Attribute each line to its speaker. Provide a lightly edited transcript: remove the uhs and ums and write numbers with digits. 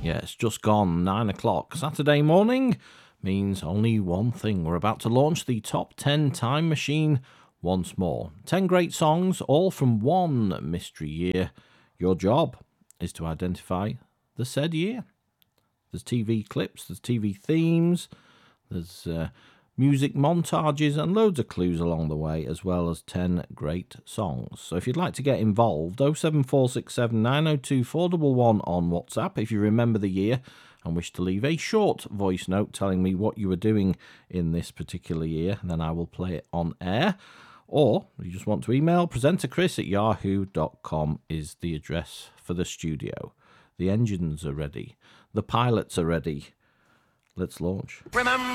Speaker 1: Yeah, it's just gone 9 o'clock. Saturday morning means only one thing. We're about to launch the Top 10 Time Machine once more. 10 great songs, all from one mystery year. Your job is to identify the said year. There's TV clips, there's TV themes, there's music montages and loads of clues along the way, as well as 10 great songs. So if you'd like to get involved, 07467 902 411 on WhatsApp if you remember the year and wish to leave a short voice note telling me what you were doing in this particular year, then I will play it on air. Or if you just want to email, presenterchris@yahoo.com is the address for the studio. The engines are ready. The pilots are ready. Let's launch.
Speaker 2: Remember